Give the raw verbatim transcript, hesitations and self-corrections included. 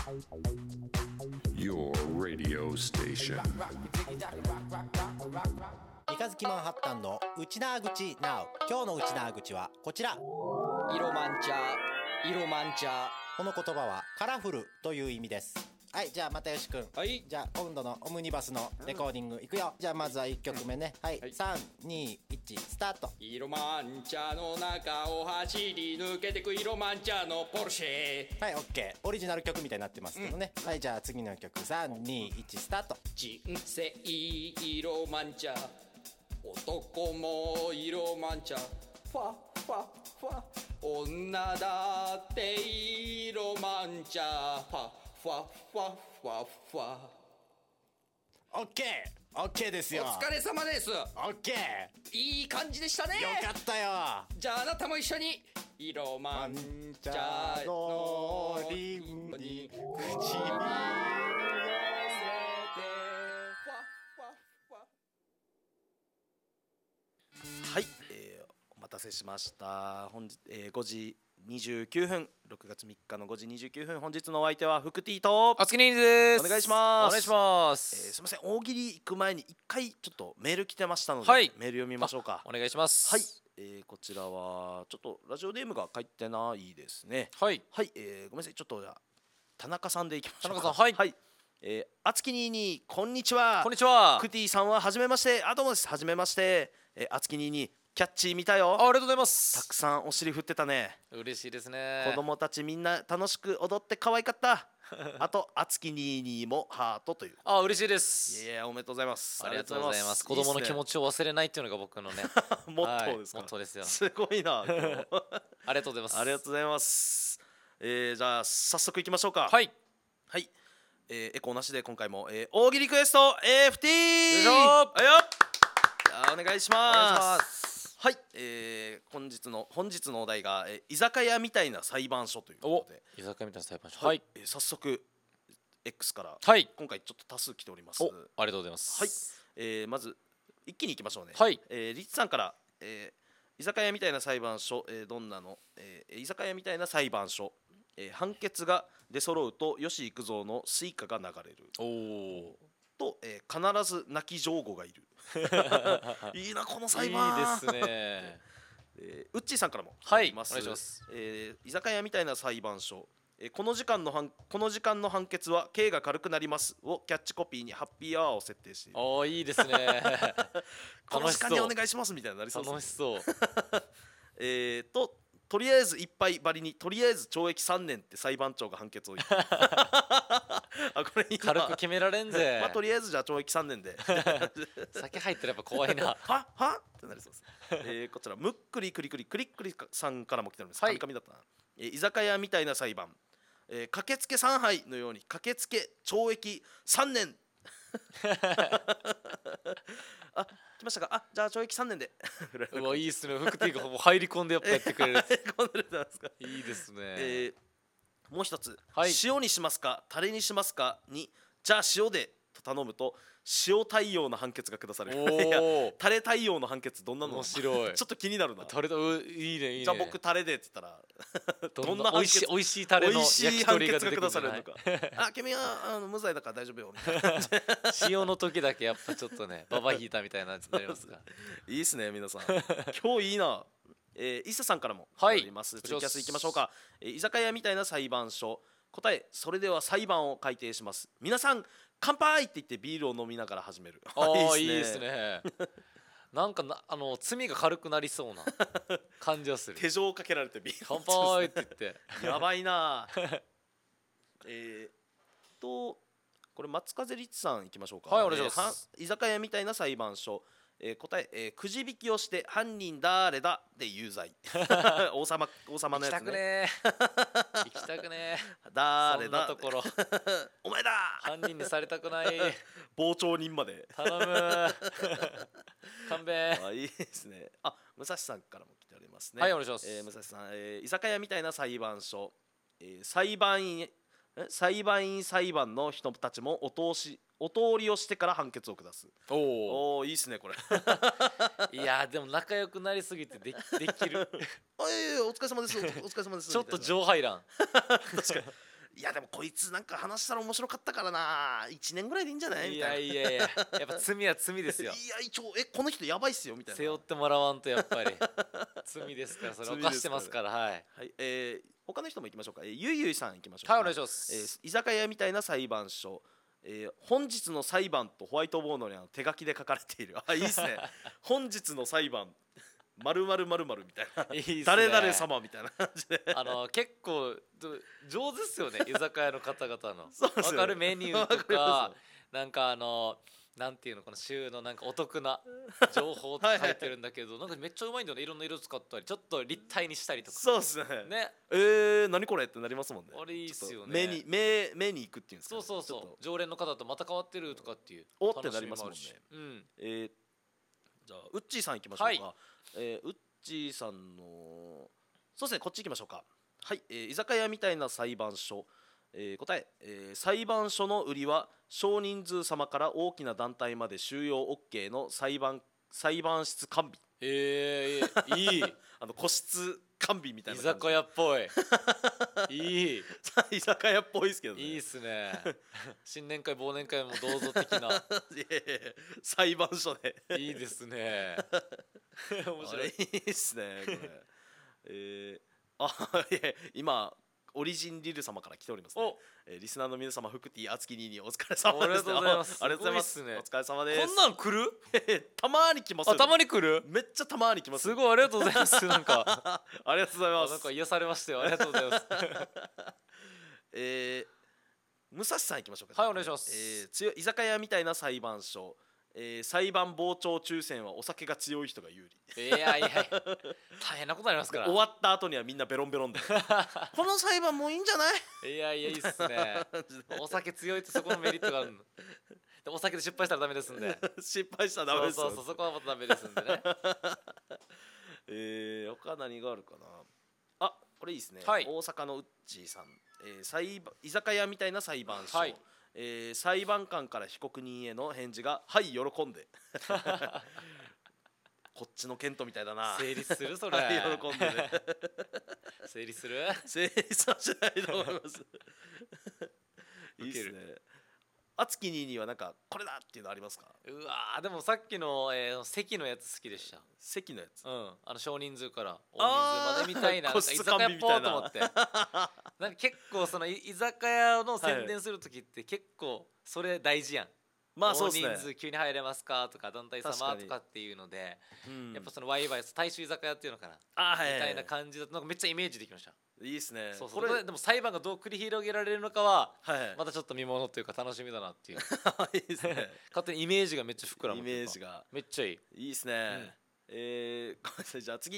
Your radio station. 三日月マンハッタンのウチナー口 Now。 今日のウチナー口はこちら。 色マンチャ色マンチャ。 この言葉はカラフルという意味です。はい、じゃあ又吉くん、 はい、 じゃあ今度のオムニバスのレコーディングいくよ。じゃあまずはいっきょくめね。はい、はい、さんにいちスタート。 色マンチャの中を走り抜けてく色マンチャのポルシェ。 はい、オッケー。オリジナル曲みたいになってますけどね、うん、はい、じゃあ次の曲さんにいちスタート。 人生色マンチャ、男も色マンチャ、ファファファ、女だって色マンチャ、ファファファファファ。 オッケーオッケーですよ。 お疲れ様です。 オッケー。いい感じでしたね。 よかったよ。 じゃああなたも一緒に色マンチャのリンに口に寄せてファファファ。 はい、えー、お待たせしました。本日、えー、ごじにじゅうきゅうふん、ろくがつみっかのごじにじゅうきゅうふん、本日のお相手はフクティーとあつきにんです。 お願いします。 お願いします。 えー、すみません、大喜利行く前に一回ちょっとメール来てましたので、 はい、 メール読みましょうか。 お願いします。 はい、えー、こちらはちょっとラジオネームが書いてないですね。 はいはい、えー、ごめんなさい、ちょっと田中さんでいきましょうか。 田中さん、はい、 はい、えー、あつきにーにこんにちは。 こんにちは。 クティさんははじめまして。あ、どうもです。はじめまして。えー、あつきにーにキャッチー見たよ。 あ、ありがとうございます。 たくさんお尻振ってたね。 嬉しいですね。 子供たちみんな楽しく踊って可愛かった。あとあつきにーにもハートという。 あ、嬉しいです。 いやいや、おめでとうございます。 ありがとうございます。子供の気持ちを忘れないっていうのが僕のねモットーですか。 はい、モットーですよ。 すごいな。 ありがとうございます。 ありがとうございます。えー、じゃあ早速いきましょうか。 はいはい、えー、エコーなしで今回も、えー、大喜利クエスト エーエフティー。 よいしょ。 はいよ。お願いします。 お願いします。 はい、えー、本日の本日のお題が、えー、居酒屋みたいな裁判所ということで。 居酒屋みたいな裁判所。 はい、はい、えー、早速 X から、 はい、 今回ちょっと多数来ております。 お、ありがとうございます。 はい、えー、まず一気にいきましょうね。 はい、 えー、リッツさんから、えー、居酒屋みたいな裁判所、えー、どんなの、えー、居酒屋みたいな裁判所、えー、判決が出揃うと吉幾三のスイカが流れる。 おお。 と、えー、必ず泣き上戸がいる。いいなこの裁判。 いいですね。 えー、ウッチーさんからもはい、 ます。 お願いします。 えー、居酒屋みたいな裁判所、えー、この時間の判この時間の判決は刑が軽くなりますをキャッチコピーにハッピーアワーを設定している。 おお、いいですね。 この時間にお願いしますみたいになりそうですね。 楽しそう。 えーととりあえずいっぱいばりにとりあえず懲役さんねんって裁判長が判決を言ってあ、これいいな。 軽く決められんぜ。 まあとりあえずじゃあ懲役さんねんで酒入ったらやっぱ怖いな。 ははってなりそうです。えー、こちらむっくりくりくりくりくりさんからも来てるんです。 はい、 カミカミだったな。えー、居酒屋みたいな裁判、えー、駆けつけさんはいのように駆けつけ懲役さんねんあ、来ましたか。あ、じゃあ懲役さんねんでうわ、いいっすね。フクティがもう入り込んでやっぱやってくれる。いいですね。 えー、もう一つ、 はい、 塩にしますかタレにしますかにじゃあ塩でと頼むと塩対応の判決が下される。いやタレ対応の判決どんなの。 面白い。 ちょっと気になるな。 タレだ、いいねいいね。 じゃあ僕タレでって言ったらどんな美味しい美味しいタレの焼き鳥が出てくるんじゃない。 あ、君はあの無罪だから大丈夫よ。 塩の時だけやっぱちょっとねババ引いたみたいなやつになりますか。 いいですね皆さん。今日いいな。えー、伊勢さんからもあります。はい、ツイキャスいきましょうか。えー、居酒屋みたいな裁判所、答え、それでは裁判を改定します。皆さん乾杯って言ってビールを飲みながら始める。 ああ、いいですね。なんかな、あの罪が軽くなりそうな感じはする。 手錠をかけられてビール乾杯って言ってやばいな。えーとこれ松風律さんいきましょうか。 はい、お願いします。 えー、居酒屋みたいな裁判所、えー、答え、えー、くじ引きをして犯人誰だで有罪。王様王様のやつね。 行きたくねー。 誰だそんなところお前だ犯人にされたくない。 傍聴人まで頼む。勘弁。 あ、いいですね。あ、武蔵さんからも来ておりますね。 はい、お願いします。 えー、武蔵さん、えー、居酒屋みたいな裁判所、えー、裁判員裁判員裁判の人たちもお通しお通りをしてから判決を下す。おお、いいですねこれ。 いやでも仲良くなりすぎてで き, できる。 あ、いやいや、お疲れ様です。お疲れ様です。 ちょっと上排卵。 確かに。 いやでもこいつなんか話したら面白かったからないちねんぐらいでいいんじゃないみいたいな。 やいやいややっぱ罪は罪ですよいや一応えこの人やばいっすよみたいな。 背負ってもらわんとやっぱり罪ですからそれ犯してますからはいはいえー、他の人も行きましょうか、えー、ゆいゆいさん行きましょうか。 はいお願いします、 えー居酒屋みたいな裁判所、えー本日の裁判とホワイトボードには手書きで書かれている。あいいっすね本日の裁判まるまるまるまるみたいな、 いいっすね誰々様みたいな感じであの結構ど上手っすよね居酒屋の方々のそうですよねわかるメニューとわかりまかなんかあのなんていうのこの週のなんかお得な情報って書いてるんだけどなんかめっちゃうまいんだよねいろんな色使ったりちょっと立体にしたりとかそうっすねねえー、何これってなりますもんね。 あれいいっすよねちょっと目に目目に行くっていうんですかね、 そうそうそうちょっと常連の方とまた変わってるとかっていうおってなりますもんね楽しみもあるしうんえー、じゃあウッチーさん行きましょうか、 はいえー、ウッチーさんのそうですねこっち行きましょうか。はい、えー、居酒屋みたいな裁判所、えー、答ええー裁判所の売りは少人数様から大きな団体まで収容 OK の裁判裁判室完備。 えー、いいあの個室完備みたい居な感じ酒屋っぽいいい居酒屋っぽいですけどね。 いいっすね新年会忘年会もどうぞ的ないやいやいや裁判所でいいですね面白いあれいいっすねこれえー、あいや今オリジンリル様から来ておりますねお。 えー、リスナーの皆様、フクティ、あつきににお疲れ様です、ね。 ありがとうございますあありがとうございます。 すごいっすねお疲れ様です。 こんなん来るたまーに来ますよ、 あたまに来るめっちゃたまーに来ます。 すごいありがとうございますなんかありがとうございます。 あなんか癒されましたよありがとうございますえー、武蔵さん行きましょうか。 はいお願いしますえー、強い居酒屋みたいな裁判所。えー、裁判傍聴抽選はお酒が強い人が有利。 いやいや大変なことになりますから終わった後にはみんなベロンベロンでこの裁判もういいんじゃないいやいやいいっすねお酒強いってそこのメリットがあるのでお酒で失敗したらダメですんで失敗したらダメですよ。 そうそうそうそこはまたダメですんでねえー、他何があるかなあこれいいですね、 はい大阪のウッチーさん、えー、裁判居酒屋みたいな裁判所、 はいえー裁判官から被告人への返事がはい喜んでこっちのケントみたいだな。 成立するそれはい喜んでね成立する成立はしないと思いますいいっすね。あつきににはなんかこれだっていうのありますか？ うわーでもさっきの、えー、席のやつ好きでした席のやつうんあの少人数から大人数までみたいなあーなんか居酒屋っぽーと思って個室なんか結構そのい居酒屋の宣伝する時って結構それ大事やん、 まあそうですね大人数急に入れますかとか団体様確かにとかっていうので、 うんやっぱそのワイワイ大衆居酒屋っていうのかな、 あはいみたいな感じだとなんかめっちゃイメージできました、 いいっすね。 そうそうこれこれでも裁判がどう繰り広げられるのかははいまたちょっと見ものというか楽しみだなっていういいですね勝手にイメージがめっちゃ膨らむイというかメージがめっちゃいいいいですね、えー、ごめんなさいじゃあ次